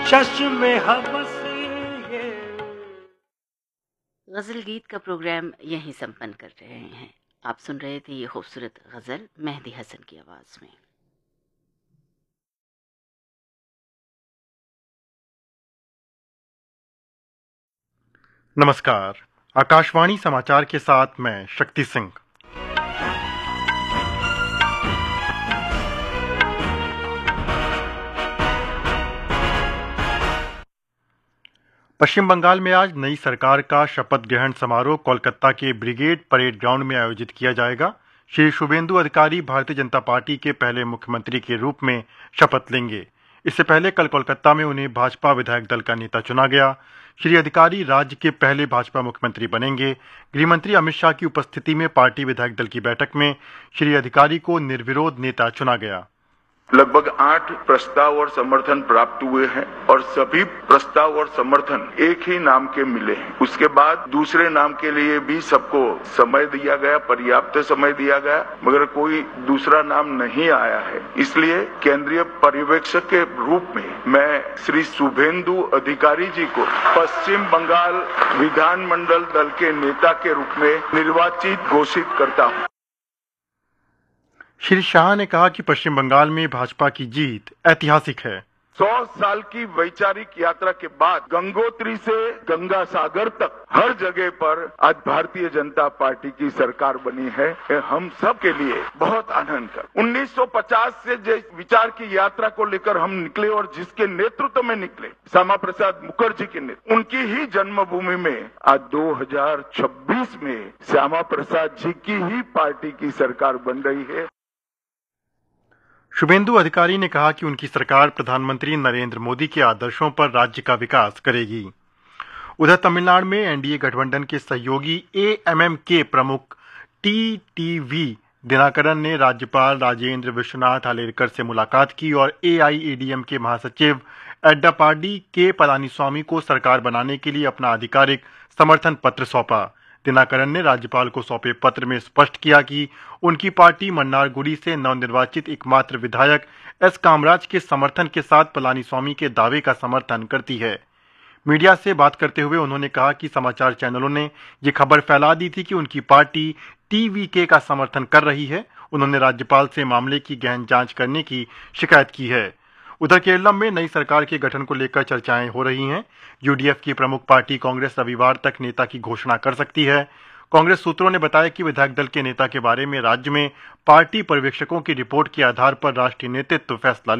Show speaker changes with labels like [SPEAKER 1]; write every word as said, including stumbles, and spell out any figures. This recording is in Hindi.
[SPEAKER 1] चश्मे हवस ये।
[SPEAKER 2] गज़ल गीत का प्रोग्राम यहीं संपन्न कर रहे हैं। आप सुन रहे थे ये खूबसूरत गज़ल मेहदी हसन की आवाज़ में।
[SPEAKER 3] नमस्कार, आकाशवाणी समाचार के साथ मैं शक्ति सिंह। पश्चिम बंगाल में आज नई सरकार का शपथ ग्रहण समारोह कोलकाता के ब्रिगेड परेड ग्राउंड में आयोजित किया जाएगा। श्री शुभेंदु अधिकारी भारतीय जनता पार्टी के पहले मुख्यमंत्री के रूप में शपथ लेंगे। इससे पहले कल कोलकाता में उन्हें भाजपा विधायक दल का नेता चुना गया। श्री अधिकारी राज्य के पहले भाजपा मुख्यमंत्री बनेंगे। गृहमंत्री अमित शाह की उपस्थिति में पार्टी विधायक दल की बैठक में श्री अधिकारी को निर्विरोध नेता चुना गया।
[SPEAKER 4] लगभग आठ प्रस्ताव और समर्थन प्राप्त हुए हैं और सभी प्रस्ताव और समर्थन एक ही नाम के मिले हैं। उसके बाद दूसरे नाम के लिए भी सबको समय दिया गया, पर्याप्त समय दिया गया, मगर कोई दूसरा नाम नहीं आया है। इसलिए केंद्रीय पर्यवेक्षक के रूप में मैं श्री शुभेंदु अधिकारी जी को पश्चिम बंगाल विधानमंडल दल के नेता के रूप में निर्वाचित घोषित करता हूँ।
[SPEAKER 3] श्री शाह ने कहा कि पश्चिम बंगाल में भाजपा की जीत ऐतिहासिक है।
[SPEAKER 4] सौ साल की वैचारिक यात्रा के बाद गंगोत्री से गंगा सागर तक हर जगह पर आज भारतीय जनता पार्टी की सरकार बनी है। हम सब के लिए बहुत आनंद का। उन्नीस सौ पचास से जिस विचार की यात्रा को लेकर हम निकले और जिसके नेतृत्व में निकले, श्यामा प्रसाद मुखर्जी के नेतृत्व, उनकी ही जन्मभूमि में आज दो हज़ार छब्बीस में श्यामा प्रसाद जी की ही पार्टी की सरकार बन रही है।
[SPEAKER 3] शुभेंदु अधिकारी ने कहा कि उनकी सरकार प्रधानमंत्री नरेंद्र मोदी के आदर्शों पर राज्य का विकास करेगी। उधर तमिलनाडु में एनडीए गठबंधन के सहयोगी एएमएम के प्रमुख टीटीवी दिनाकरन ने राज्यपाल राजेंद्र विश्वनाथ हालेरकर से मुलाकात की और एआईएडीएम के महासचिव एड्डापाडी के पलानीस्वामी को सरकार बनाने के लिए अपना आधिकारिक समर्थन पत्र सौंपा। दिनाकरन ने राज्यपाल को सौंपे पत्र में स्पष्ट किया कि उनकी पार्टी मन्नारगुडी से नवनिर्वाचित एकमात्र विधायक एस कामराज के समर्थन के साथ पलानीस्वामी के दावे का समर्थन करती है। मीडिया से बात करते हुए उन्होंने कहा कि समाचार चैनलों ने ये खबर फैला दी थी कि उनकी पार्टी टीवीके का समर्थन कर रही है। उन्होंने राज्यपाल से मामले की गहन जांच करने की शिकायत की है। उधर केरल में नई सरकार के गठन को लेकर चर्चाएं हो रही हैं। यूडीएफ की प्रमुख पार्टी कांग्रेस रविवार तक नेता की घोषणा कर सकती है। कांग्रेस सूत्रों ने बताया कि विधायक दल के नेता के बारे में राज्य में पार्टी पर्यवेक्षकों की रिपोर्ट के आधार पर राष्ट्रीय नेतृत्व फैसला